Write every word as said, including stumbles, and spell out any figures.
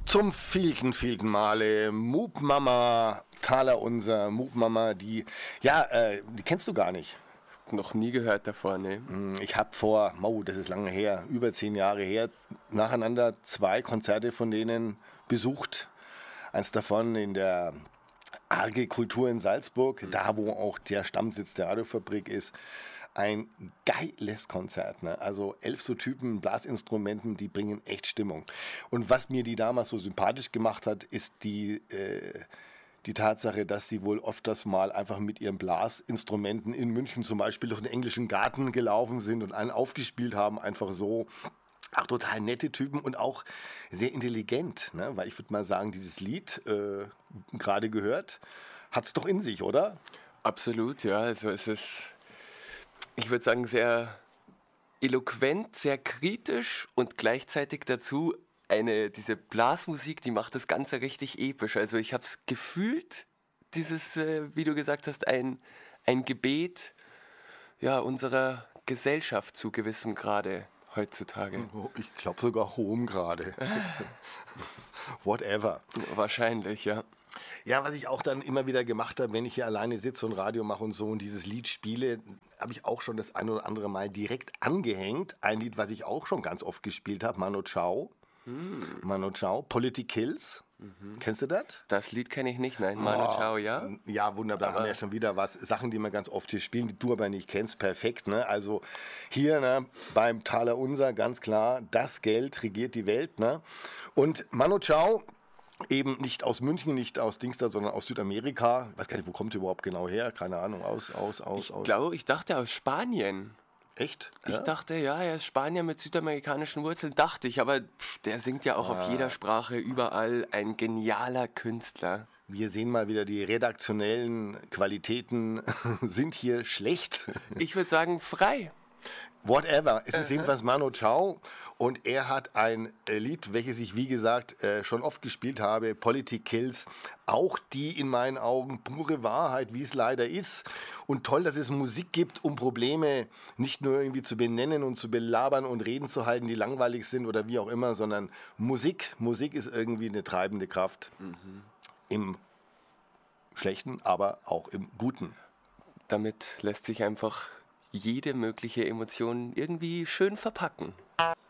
Zum vielten, vielten Male Moop Mama, Carla Unser, Moop Mama, die, ja, äh, die kennst du gar nicht. Noch nie gehört davor, ne? Ich habe vor, oh, das ist lange her, über zehn Jahre her, nacheinander zwei Konzerte von denen besucht. Eins davon in der Arge Kultur in Salzburg, mhm. da wo auch der Stammsitz der Radiofabrik ist. Ein geiles Konzert, ne? Also elf so Typen, Blasinstrumenten, die bringen echt Stimmung. Und was mir die damals so sympathisch gemacht hat, ist die, äh, die Tatsache, dass sie wohl öfters mal einfach mit ihren Blasinstrumenten in München zum Beispiel durch den englischen Garten gelaufen sind und einen aufgespielt haben, einfach so. Auch total nette Typen und auch sehr intelligent, ne? Weil ich würde mal sagen, dieses Lied, äh, gerade gehört, hat es doch in sich, oder? Absolut, ja. Also es ist, ich würde sagen, sehr eloquent, sehr kritisch und gleichzeitig dazu eine, diese Blasmusik, die macht das Ganze richtig episch. Also ich habe es gefühlt, dieses, äh, wie du gesagt hast, ein, ein Gebet ja, unserer Gesellschaft zu gewissem Grade heutzutage. Ich glaube sogar hohem Grade. Whatever. Wahrscheinlich, ja. Ja, was ich auch dann immer wieder gemacht habe, wenn ich hier alleine sitze und Radio mache und so und dieses Lied spiele, habe ich auch schon das ein oder andere Mal direkt angehängt. Ein Lied, was ich auch schon ganz oft gespielt habe, Manu Chao. Hm. Manu Chao, Politics Kills. Mhm. Kennst du das? Das Lied kenne ich nicht, nein. Manu oh, Chao, ja? Ja, wunderbar. Aber haben ja schon wieder was. Sachen, die wir ganz oft hier spielen, die du aber nicht kennst. Perfekt, ne? Also hier, ne, beim Taler Unser, ganz klar, das Geld regiert die Welt, ne? Und Manu Chao, eben nicht aus München, nicht aus Dingster, sondern aus Südamerika. Ich weiß gar nicht, wo kommt er überhaupt genau her? Keine Ahnung, aus, aus, aus, ich aus. Ich glaube, ich dachte aus Spanien. Echt? Ich ja? dachte, ja, er ist Spanier mit südamerikanischen Wurzeln, dachte ich, aber der singt ja auch ah. auf jeder Sprache, überall, ein genialer Künstler. Wir sehen mal wieder, die redaktionellen Qualitäten sind hier schlecht. Ich würde sagen, frei. Whatever. Es ist jedenfalls Manu Chao und er hat ein Lied, welches ich, wie gesagt, schon oft gespielt habe, Politics Kills. Auch die in meinen Augen pure Wahrheit, wie es leider ist. Und toll, dass es Musik gibt, um Probleme nicht nur irgendwie zu benennen und zu belabern und Reden zu halten, die langweilig sind oder wie auch immer, sondern Musik. Musik ist irgendwie eine treibende Kraft. Mhm. Im Schlechten, aber auch im Guten. Damit lässt sich einfach jede mögliche Emotion irgendwie schön verpacken.